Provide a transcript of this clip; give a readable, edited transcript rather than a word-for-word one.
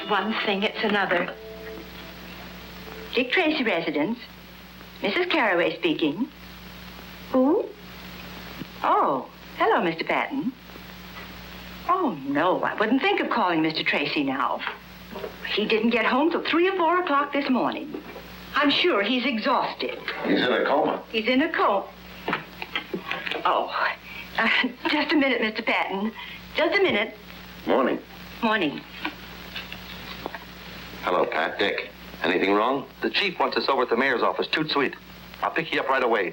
one thing, it's another. Dick Tracy residence. Mrs. Carraway speaking. Who? Oh, hello, Mr. Patton. Oh, no, I wouldn't think of calling Mr. Tracy now. He didn't get home till 3 or 4 o'clock this morning. I'm sure he's exhausted. He's in a coma. He's in a coma. Oh, just a minute, Mr. Patton. Just a minute. Morning. Morning. Hello, Pat. Dick. Anything wrong? The chief wants us over at the mayor's office, toot sweet. I'll pick you up right away.